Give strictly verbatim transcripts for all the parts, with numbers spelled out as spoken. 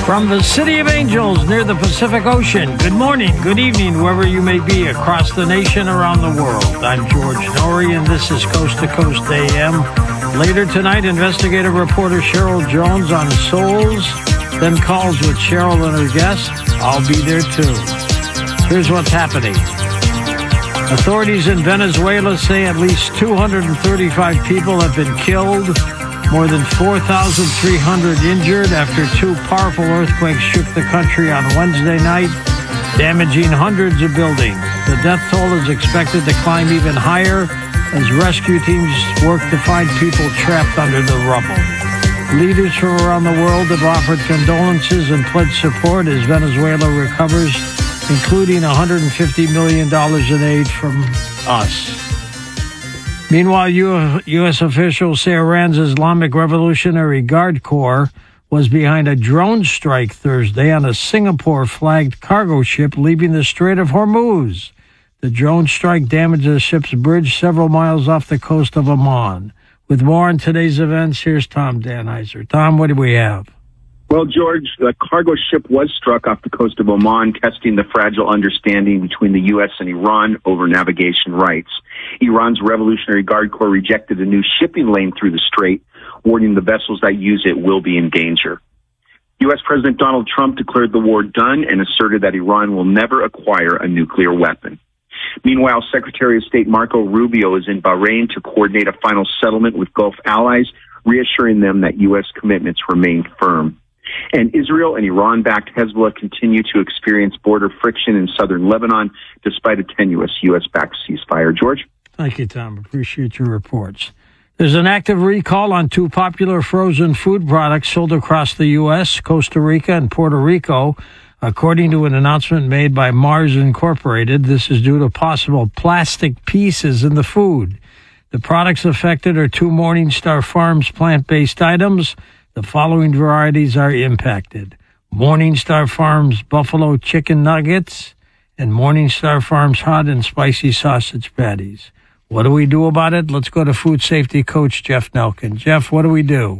From the City of Angels near the Pacific Ocean, good morning, good evening, wherever you may be across the nation, around the world. I'm George Norrie, and this is Coast to Coast A M. Later tonight, investigative reporter Cheryl Jones on souls, then calls with Cheryl and her guest. I'll be there too. Here's what's happening. Authorities in Venezuela say at least two hundred thirty-five people have been killed, more than four thousand three hundred injured after two powerful earthquakes shook the country on Wednesday night, damaging hundreds of buildings. The death toll is expected to climb even higher as rescue teams work to find people trapped under the rubble. Leaders from around the world have offered condolences and pledged support as Venezuela recovers, including one hundred fifty million dollars in aid from us. Meanwhile, U S officials say Iran's Islamic Revolutionary Guard Corps was behind a drone strike Thursday on a Singapore-flagged cargo ship leaving the Strait of Hormuz. The drone strike damaged the ship's bridge several miles off the coast of Oman. With more on today's events, here's Tom Danheiser. Tom, what do we have? Well, George, the cargo ship was struck off the coast of Oman, testing the fragile understanding between the U S and Iran over navigation rights. Iran's Revolutionary Guard Corps rejected a new shipping lane through the strait, warning the vessels that use it will be in danger. U S President Donald Trump declared the war done and asserted that Iran will never acquire a nuclear weapon. Meanwhile, Secretary of State Marco Rubio is in Bahrain to coordinate a final settlement with Gulf allies, reassuring them that U S commitments remain firm. And Israel and Iran-backed Hezbollah continue to experience border friction in southern Lebanon, despite a tenuous U S-backed ceasefire. George? Thank you, Tom. Appreciate your reports. There's an active recall on two popular frozen food products sold across the U S, Costa Rica and Puerto Rico. According to an announcement made by Mars Incorporated, this is due to possible plastic pieces in the food. The products affected are two Morningstar Farms plant-based items. The following varieties are impacted: Morningstar Farms Buffalo Chicken Nuggets and Morningstar Farms Hot and Spicy Sausage Patties. What do we do about it? Let's go to food safety coach Jeff Nelkin. Jeff, what do we do?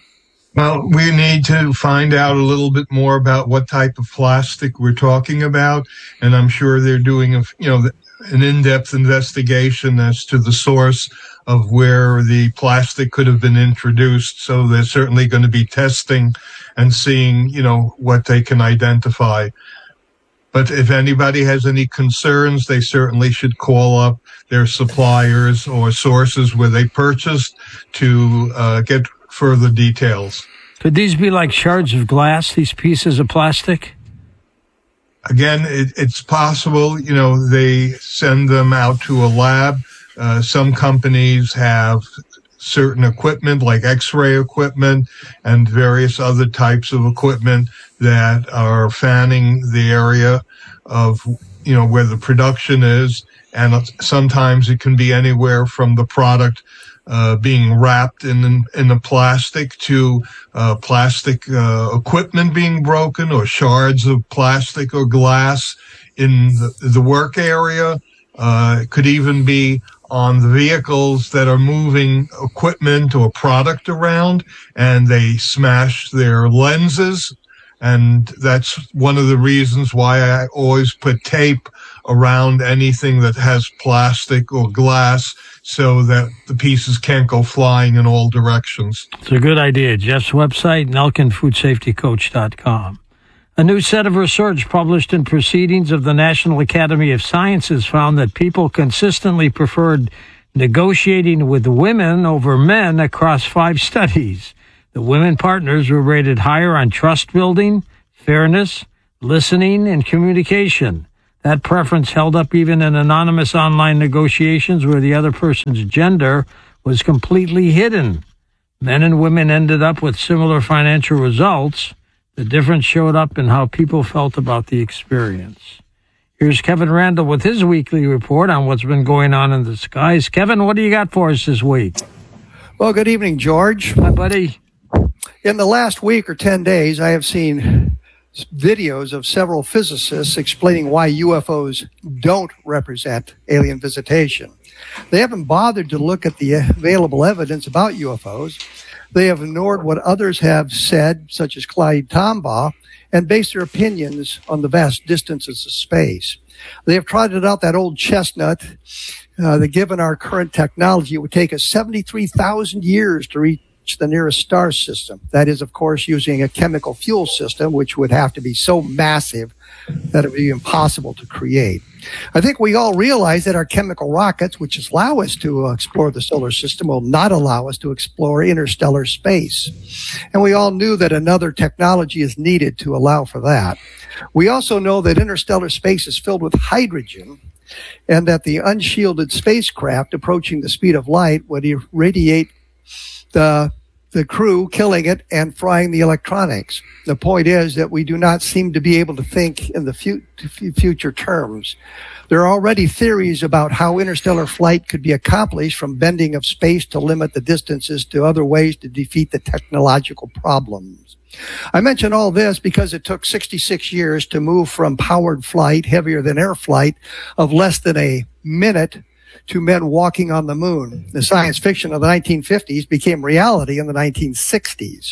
Well, we need to find out a little bit more about what type of plastic we're talking about, and I'm sure they're doing a, you know, an in-depth investigation as to the source of where the plastic could have been introduced. So they're certainly going to be testing and seeing, you know, what they can identify. But if anybody has any concerns, they certainly should call up their suppliers or sources where they purchased to uh, get further details. Could these be like shards of glass, these pieces of plastic? Again, it, it's possible, you know, they send them out to a lab. Uh, some companies have certain equipment like X-ray equipment and various other types of equipment that are fanning the area of, you know, where the production is. And sometimes it can be anywhere from the product uh, being wrapped in in the plastic to uh, plastic uh, equipment being broken or shards of plastic or glass in the, the work area. Uh, it could even be on the vehicles that are moving equipment or product around, and they smash their lenses. And that's one of the reasons why I always put tape around anything that has plastic or glass so that the pieces can't go flying in all directions. It's a good idea. Jeff's website, Nelkin Food Safety Coach dot com. A new set of research published in Proceedings of the National Academy of Sciences found that people consistently preferred negotiating with women over men across five studies. The women partners were rated higher on trust building, fairness, listening, and communication. That preference held up even in anonymous online negotiations where the other person's gender was completely hidden. Men and women ended up with similar financial results. The difference showed up in how people felt about the experience. Here's Kevin Randall with his weekly report on what's been going on in the skies. Kevin, what do you got for us this week? Well, good evening, George. Hi, buddy. In the last week or ten days, I have seen videos of several physicists explaining why U F Os don't represent alien visitation. They haven't bothered to look at the available evidence about U F Os. They have ignored what others have said, such as Clyde Tombaugh, and based their opinions on the vast distances of space. They have trotted out that old chestnut uh, that given our current technology, it would take us seventy-three thousand years to reach the nearest star system. That is, of course, using a chemical fuel system, which would have to be so massive that it would be impossible to create. I think we all realize that our chemical rockets, which allow us to uh, explore the solar system, will not allow us to explore interstellar space. And we all knew that another technology is needed to allow for that. We also know that interstellar space is filled with hydrogen, and that the unshielded spacecraft approaching the speed of light would irradiate the the crew, killing it and frying the electronics. The point is that we do not seem to be able to think in the fu- future terms. There are already theories about how interstellar flight could be accomplished, from bending of space to limit the distances to other ways to defeat the technological problems. I mention all this because it took sixty-six years to move from powered flight, heavier than air flight, of less than a minute to men walking on the moon. The science fiction of the nineteen fifties became reality in the nineteen sixties.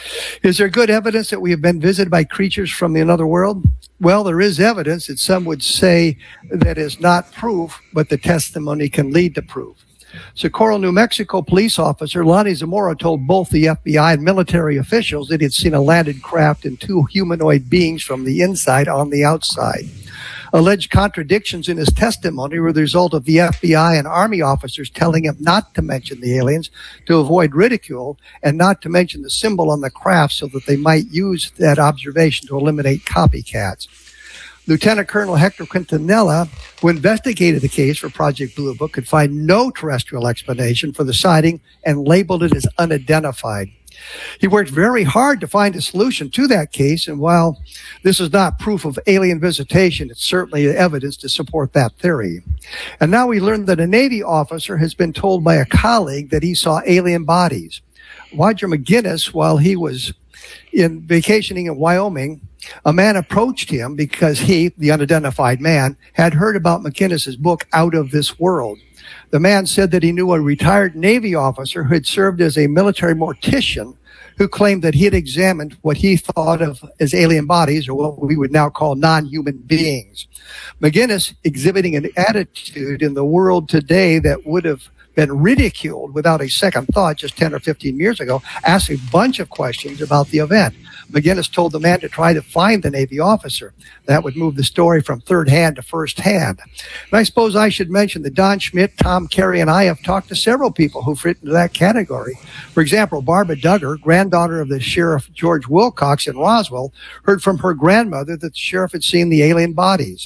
Is there good evidence that we have been visited by creatures from the another world? Well, there is evidence that some would say that is not proof, but the testimony can lead to proof. Socorro, New Mexico police officer Lonnie Zamora told both the F B I and military officials that he had seen a landed craft and two humanoid beings from the inside on the outside. Alleged contradictions in his testimony were the result of the F B I and Army officers telling him not to mention the aliens to avoid ridicule, and not to mention the symbol on the craft so that they might use that observation to eliminate copycats. Lieutenant Colonel Hector Quintanilla, who investigated the case for Project Blue Book, could find no terrestrial explanation for the sighting and labeled it as unidentified. He worked very hard to find a solution to that case, and while this is not proof of alien visitation, it's certainly evidence to support that theory. And now we learned that a Navy officer has been told by a colleague that he saw alien bodies. Roger McGinnis, while he was in vacationing in Wyoming, a man approached him because he, the unidentified man, had heard about McGinnis's book, Out of This World. The man said that he knew a retired Navy officer who had served as a military mortician, who claimed that he had examined what he thought of as alien bodies, or what we would now call non-human beings. McGinnis, exhibiting an attitude in the world today that would have been ridiculed without a second thought just ten or fifteen years ago, asked a bunch of questions about the event. McGinnis told the man to try to find the Navy officer. That would move the story from third hand to first hand. And I suppose I should mention that Don Schmidt, Tom Carey, and I have talked to several people who fit into that category. For example, Barbara Duggar, granddaughter of the Sheriff George Wilcox in Roswell, heard from her grandmother that the sheriff had seen the alien bodies.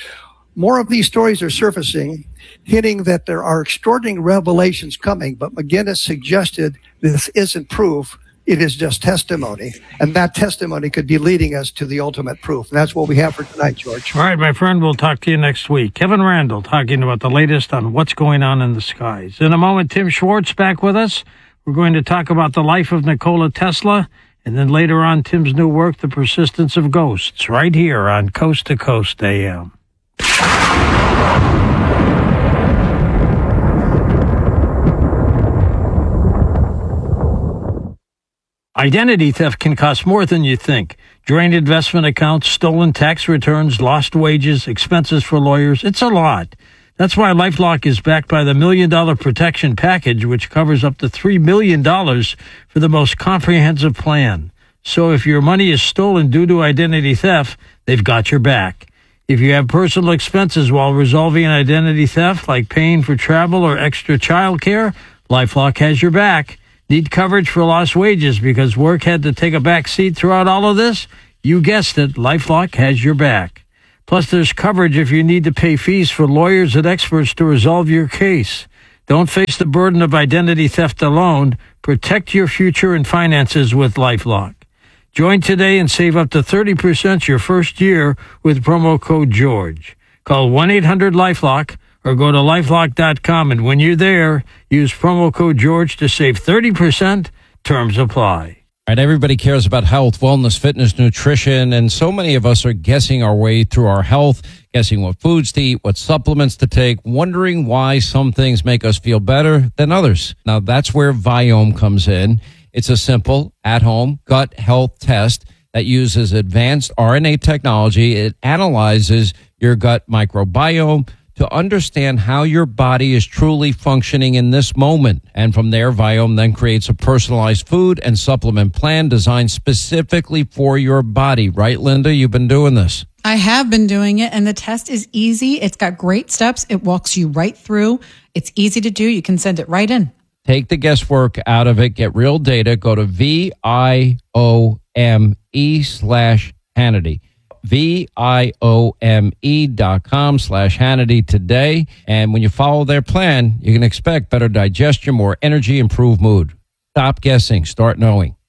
More of these stories are surfacing, hinting that there are extraordinary revelations coming, but McGinnis suggested this isn't proof, it is just testimony, and that testimony could be leading us to the ultimate proof. And that's what we have for tonight, George. All right, my friend, we'll talk to you next week. Kevin Randle talking about the latest on what's going on in the skies. In a moment, Tim Schwartz back with us. We're going to talk about the life of Nikola Tesla, and then later on, Tim's new work, The Persistence of Ghosts, right here on Coast to Coast A M. Identity theft can cost more than you think. Drained investment accounts, stolen tax returns, lost wages, expenses for lawyers. It's a lot. That's why LifeLock is backed by the Million Dollar Protection Package, which covers up to three million dollars for the most comprehensive plan. So if your money is stolen due to identity theft, they've got your back. If you have personal expenses while resolving an identity theft, like paying for travel or extra child care, LifeLock has your back. Need coverage for lost wages because work had to take a back seat throughout all of this? You guessed it, LifeLock has your back. Plus, there's coverage if you need to pay fees for lawyers and experts to resolve your case. Don't face the burden of identity theft alone. Protect your future and finances with LifeLock. Join today and save up to thirty percent your first year with promo code George. Call one eight hundred LifeLock or go to lifelock dot com, and when you're there, use promo code George to save thirty percent. Terms apply. All right, everybody cares about health, wellness, fitness, nutrition, and so many of us are guessing our way through our health, guessing what foods to eat, what supplements to take, wondering why some things make us feel better than others. Now, that's where Viome comes in. It's a simple, at-home gut health test that uses advanced R N A technology. It analyzes your gut microbiome to understand how your body is truly functioning in this moment. And from there, Viome then creates a personalized food and supplement plan designed specifically for your body. Right, Linda? You've been doing this. I have been doing it, and the test is easy. It's got great steps. It walks you right through. It's easy to do. You can send it right in. Take the guesswork out of it. Get real data. Go to V I O M E slash Hannity. V I O M E dot com slash Hannity today. And when you follow their plan, you can expect better digestion, more energy, improved mood. Stop guessing. Start knowing.